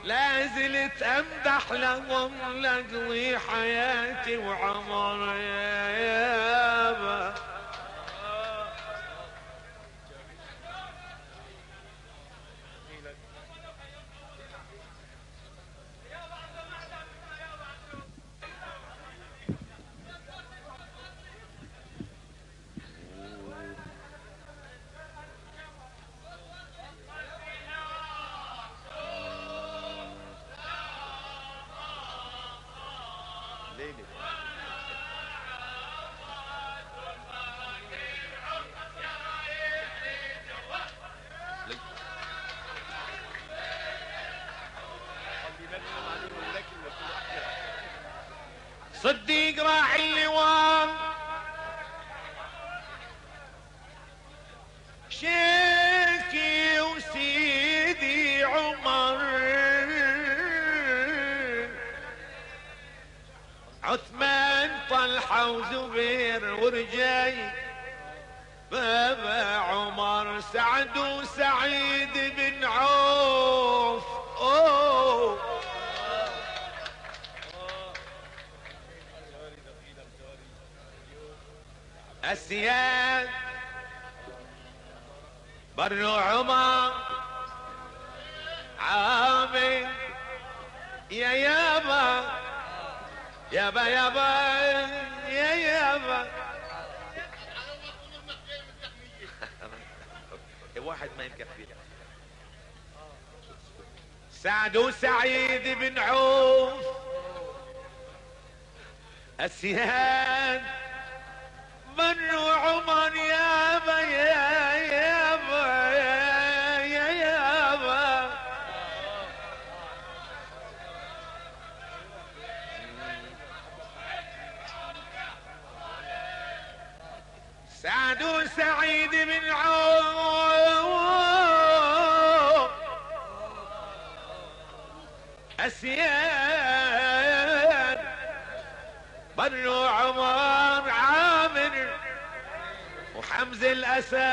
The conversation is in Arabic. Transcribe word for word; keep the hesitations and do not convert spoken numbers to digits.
لا زلت امدح لهم لاقضي حياتي وعمري يابا. صديق راعي اللواء شيخي وسيدي عمر عثمان طلحة وزبير ورجاي بابا عمر سعد وسعيد بن عوف أوه السياد بر عمر عامل يا يابا يابا يابا يا يابا. واحد ما يكفي. سعد وسعيد بن عوف السياد بن عمر يابا يا يابا يا يابا. سعد وسعيد بن عوف السياد بن عمر عامر وحمز الأسد